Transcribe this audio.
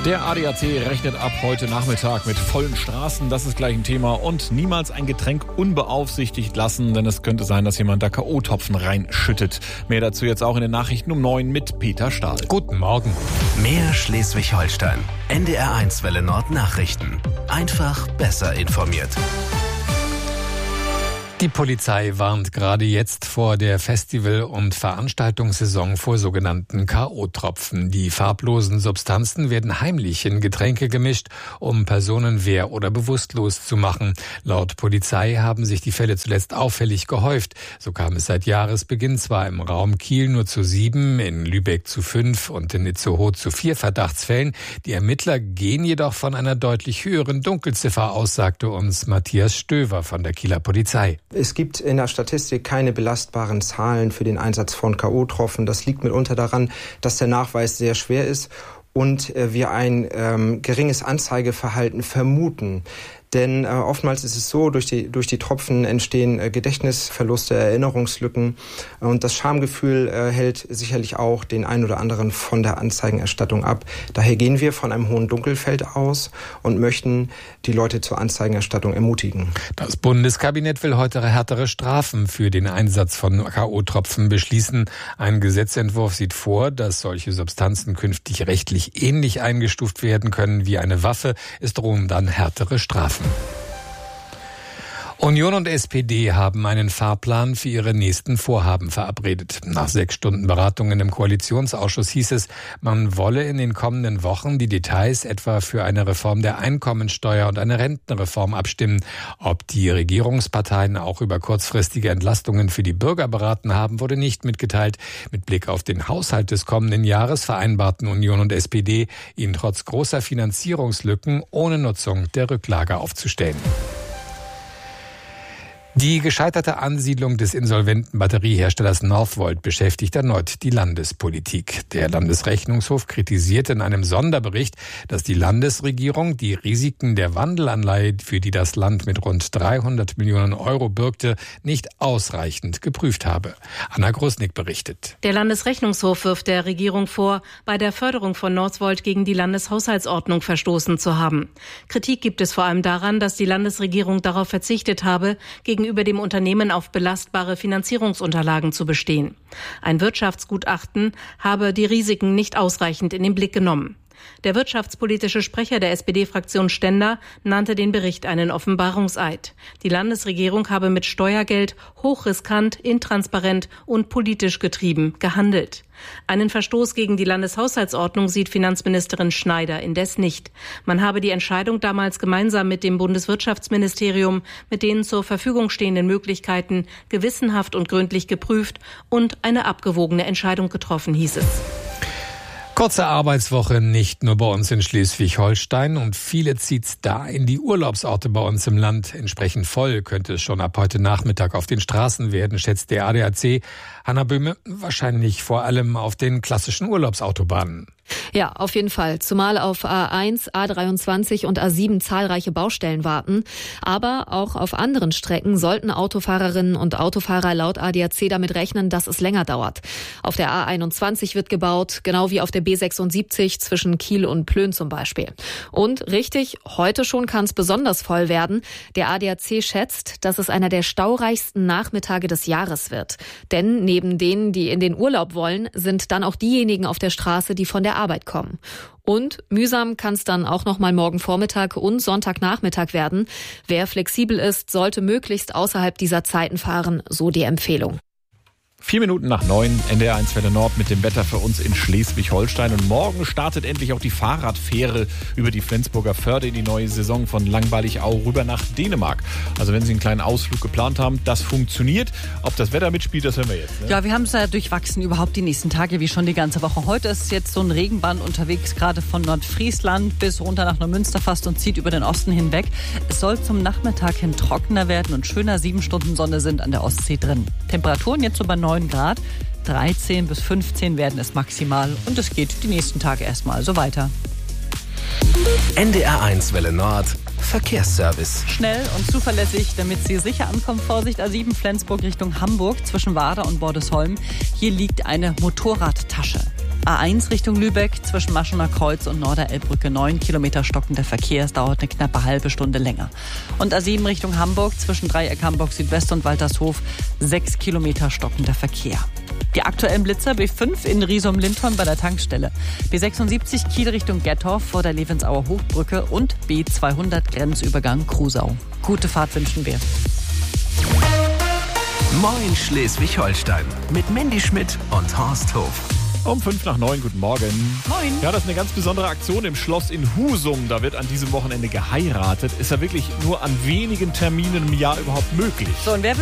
Der ADAC rechnet ab heute Nachmittag mit vollen Straßen. Das ist gleich ein Thema. Und niemals ein Getränk unbeaufsichtigt lassen, denn es könnte sein, dass jemand da K.O.-Tropfen reinschüttet. Mehr dazu jetzt auch in den Nachrichten um 9 mit Peter Stahl. Guten Morgen. Mehr Schleswig-Holstein. NDR1 Welle Nord Nachrichten. Einfach besser informiert. Die Polizei warnt gerade jetzt vor der Festival- und Veranstaltungssaison vor sogenannten K.O.-Tropfen. Die farblosen Substanzen werden heimlich in Getränke gemischt, um Personen wehr- oder bewusstlos zu machen. Laut Polizei haben sich die Fälle zuletzt auffällig gehäuft. So kam es seit Jahresbeginn zwar im Raum Kiel nur zu 7, in Lübeck zu 5 und in Itzehoe zu 4 Verdachtsfällen. Die Ermittler gehen jedoch von einer deutlich höheren Dunkelziffer aus, sagte uns Matthias Stöver von der Kieler Polizei. Es gibt in der Statistik keine belastbaren Zahlen für den Einsatz von K.O.-Tropfen. Das liegt mitunter daran, dass der Nachweis sehr schwer ist und wir ein geringes Anzeigeverhalten vermuten. Denn oftmals ist es so, durch die Tropfen entstehen Gedächtnisverluste, Erinnerungslücken. Und das Schamgefühl hält sicherlich auch den einen oder anderen von der Anzeigenerstattung ab. Daher gehen wir von einem hohen Dunkelfeld aus und möchten die Leute zur Anzeigenerstattung ermutigen. Das Bundeskabinett will heute härtere Strafen für den Einsatz von K.O.-Tropfen beschließen. Ein Gesetzentwurf sieht vor, dass solche Substanzen künftig rechtlich ähnlich eingestuft werden können wie eine Waffe. Es drohen dann härtere Strafen. Union und SPD haben einen Fahrplan für ihre nächsten Vorhaben verabredet. Nach 6 Stunden Beratungen im Koalitionsausschuss hieß es, man wolle in den kommenden Wochen die Details etwa für eine Reform der Einkommensteuer und eine Rentenreform abstimmen. Ob die Regierungsparteien auch über kurzfristige Entlastungen für die Bürger beraten haben, wurde nicht mitgeteilt. Mit Blick auf den Haushalt des kommenden Jahres vereinbarten Union und SPD, ihn trotz großer Finanzierungslücken ohne Nutzung der Rücklage aufzustellen. Die gescheiterte Ansiedlung des insolventen Batterieherstellers Northvolt beschäftigt erneut die Landespolitik. Der Landesrechnungshof kritisiert in einem Sonderbericht, dass die Landesregierung die Risiken der Wandelanleihe, für die das Land mit rund 300 Millionen Euro bürgte, nicht ausreichend geprüft habe. Anna Grusnick berichtet. Der Landesrechnungshof wirft der Regierung vor, bei der Förderung von Northvolt gegen die Landeshaushaltsordnung verstoßen zu haben. Kritik gibt es vor allem daran, dass die Landesregierung darauf verzichtet habe, gegenüber dem Unternehmen auf belastbare Finanzierungsunterlagen zu bestehen. Ein Wirtschaftsgutachten habe die Risiken nicht ausreichend in den Blick genommen. Der wirtschaftspolitische Sprecher der SPD-Fraktion Stender nannte den Bericht einen Offenbarungseid. Die Landesregierung habe mit Steuergeld hochriskant, intransparent und politisch getrieben gehandelt. Einen Verstoß gegen die Landeshaushaltsordnung sieht Finanzministerin Schneider indes nicht. Man habe die Entscheidung damals gemeinsam mit dem Bundeswirtschaftsministerium mit den zur Verfügung stehenden Möglichkeiten gewissenhaft und gründlich geprüft und eine abgewogene Entscheidung getroffen, hieß es. Kurze Arbeitswoche nicht nur bei uns in Schleswig-Holstein und viele zieht's da in die Urlaubsorte bei uns im Land. Entsprechend voll könnte es schon ab heute Nachmittag auf den Straßen werden, schätzt der ADAC. Hanna Böhme, wahrscheinlich vor allem auf den klassischen Urlaubsautobahnen. Ja, auf jeden Fall. Zumal auf A1, A23 und A7 zahlreiche Baustellen warten. Aber auch auf anderen Strecken sollten Autofahrerinnen und Autofahrer laut ADAC damit rechnen, dass es länger dauert. Auf der A21 wird gebaut, genau wie auf der B76 zwischen Kiel und Plön zum Beispiel. Und richtig, heute schon kann es besonders voll werden. Der ADAC schätzt, dass es einer der staureichsten Nachmittage des Jahres wird. Denn neben denen, die in den Urlaub wollen, sind dann auch diejenigen auf der Straße, die von der Arbeit kommen. Und mühsam kann es dann auch noch mal morgen Vormittag und Sonntagnachmittag werden. Wer flexibel ist, sollte möglichst außerhalb dieser Zeiten fahren, so die Empfehlung. 4 Minuten nach 9, NDR1 Welle Nord mit dem Wetter für uns in Schleswig-Holstein. Und morgen startet endlich auch die Fahrradfähre über die Flensburger Förde in die neue Saison von Langweiligau rüber nach Dänemark. Also wenn Sie einen kleinen Ausflug geplant haben, das funktioniert. Ob das Wetter mitspielt, das hören wir jetzt. Ne? Ja, wir haben es ja durchwachsen überhaupt die nächsten Tage, wie schon die ganze Woche. Heute ist jetzt so ein Regenband unterwegs, gerade von Nordfriesland bis runter nach Neumünster fast und zieht über den Osten hinweg. Es soll zum Nachmittag hin trockener werden und schöner 7 Stunden Sonne sind an der Ostsee drin. Temperaturen jetzt so bei 9 Grad, 13 bis 15 werden es maximal und es geht die nächsten Tage erstmal so weiter. NDR1 Welle Nord Verkehrsservice. Schnell und zuverlässig, damit Sie sicher ankommen. Vorsicht, A7 Flensburg Richtung Hamburg zwischen Warder und Bordesholm. Hier liegt eine Motorradtasche. A1 Richtung Lübeck zwischen Maschener Kreuz und Norderelbbrücke 9 Kilometer stockender Verkehr. Es dauert eine knappe halbe Stunde länger. Und A7 Richtung Hamburg zwischen Dreieck Hamburg Südwest und Waltershof 6 Kilometer stockender Verkehr. Die aktuellen Blitzer: B5 in Riesum-Linthorn bei der Tankstelle, B76 Kiel Richtung Gettorf vor der Levensauer Hochbrücke und B200 Grenzübergang Krusau. Gute Fahrt wünschen wir. Moin Schleswig-Holstein mit Mandy Schmidt und Horst Hof. Um 8:05, guten Morgen. Moin. Ja, das ist eine ganz besondere Aktion im Schloss in Husum. Da wird an diesem Wochenende geheiratet. Ist ja wirklich nur an wenigen Terminen im Jahr überhaupt möglich. So, und wer